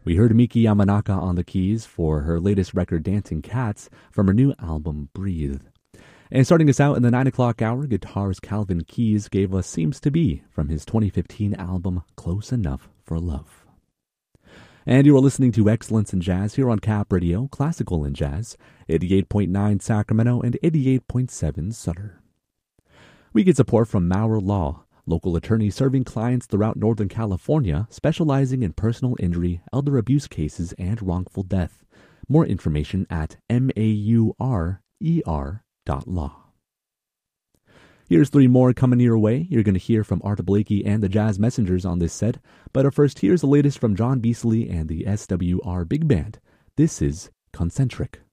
We heard Miki Yamanaka on the keys for her latest record Dancing Cats from her new album Breathe. And starting us out in the 9 o'clock hour, guitarist Calvin Keys gave us Seems to Be from his 2015 album Close Enough for Love. And you are listening to Excellence in Jazz here on Cap Radio, Classical and Jazz, 88.9 Sacramento and 88.7 Sutter. We get support from Maurer Law, local attorneys serving clients throughout Northern California, specializing in personal injury, elder abuse cases, and wrongful death. More information at maurer.law. Here's three more coming your way. You're going to hear from Art Blakey and the Jazz Messengers on this set. But up first, here's the latest from John Beasley and the SWR Big Band. This is Concentric.